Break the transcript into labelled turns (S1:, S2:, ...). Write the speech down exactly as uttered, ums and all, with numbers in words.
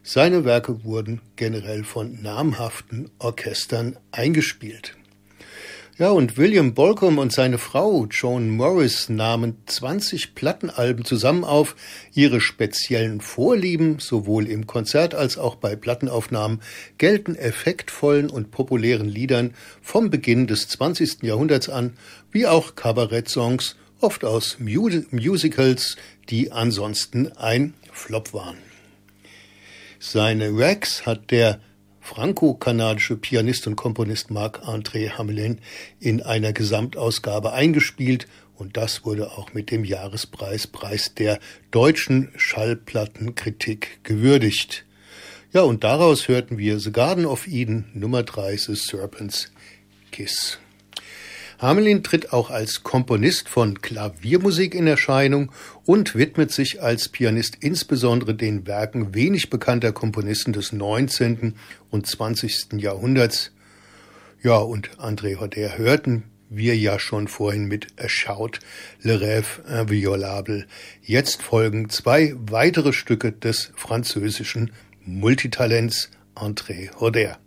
S1: Seine Werke wurden generell von namhaften Orchestern eingespielt. Ja, und William Bolcom und seine Frau Joan Morris nahmen zwanzig Plattenalben zusammen auf. Ihre speziellen Vorlieben, sowohl im Konzert als auch bei Plattenaufnahmen, gelten effektvollen und populären Liedern vom Beginn des zwanzigsten Jahrhunderts an, wie auch Kabarett-Songs, oft aus Mus- Musicals, die ansonsten ein Flop waren. Seine Rags hat der franco-kanadische Pianist und Komponist Marc-André Hamelin in einer Gesamtausgabe eingespielt, und das wurde auch mit dem Jahrespreis Preis der deutschen Schallplattenkritik gewürdigt. Ja, und daraus hörten wir The Garden of Eden, Nummer drei, The Serpent's Kiss. Hamelin tritt auch als Komponist von Klaviermusik in Erscheinung und widmet sich als Pianist insbesondere den Werken wenig bekannter Komponisten des neunzehnten und zwanzigsten Jahrhunderts. Ja, und André Horder hörten wir ja schon vorhin mit A Shout, Le Rêve Inviolable. Jetzt folgen zwei weitere Stücke des französischen Multitalents André Horder.